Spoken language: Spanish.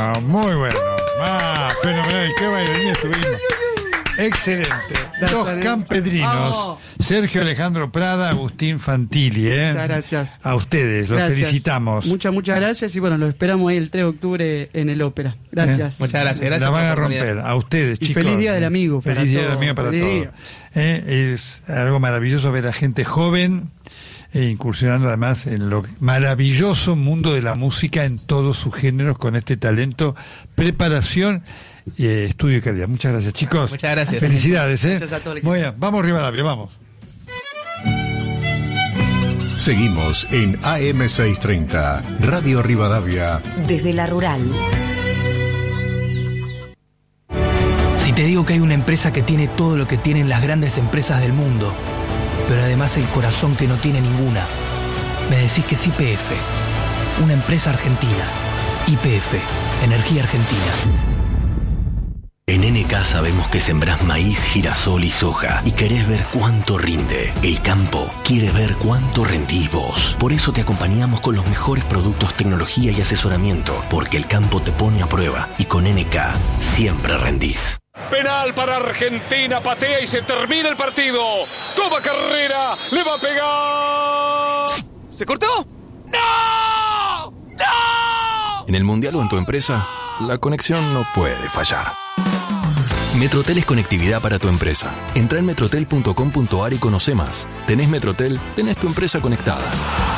muy bueno. Fenomenal. Qué bailarín estuvimos. Excelente. Dos campedrinos. Sergio Alejandro Prada, Agustín Fantilli. Muchas gracias. A ustedes, los felicitamos. Muchas gracias y bueno, los esperamos ahí el 3 de octubre en el Ópera. Gracias. Muchas gracias. La van a romper. A ustedes, chicos. Y feliz Día del Amigo. Feliz Día del Amigo para todos. Es algo maravilloso ver a gente joven incursionando además en lo maravilloso mundo de la música en todos sus géneros con este talento, preparación, estudio y calidad. Muchas gracias, chicos. Muchas gracias. Felicidades. Gracias a todo el equipo. Muy bien, vamos Rivadavia, vamos. Seguimos en AM630, Radio Rivadavia. Desde la rural. Si te digo que hay una empresa que tiene todo lo que tienen las grandes empresas del mundo, pero además el corazón que no tiene ninguna, me decís que es YPF, una empresa argentina. YPF, Energía Argentina. En NK sabemos que sembrás maíz, girasol y soja y querés ver cuánto rinde. El campo quiere ver cuánto rendís vos. Por eso te acompañamos con los mejores productos, tecnología y asesoramiento, porque el campo te pone a prueba y con NK siempre rendís. Penal para Argentina, patea y se termina el partido. Toma carrera, le va a pegar. ¿Se cortó? ¡No! ¡No! En el Mundial o en tu empresa, la conexión no puede fallar. Metrotel es conectividad para tu empresa. Entrá en metrotel.com.ar y conoce más. ¿Tenés Metrotel? Tenés tu empresa conectada.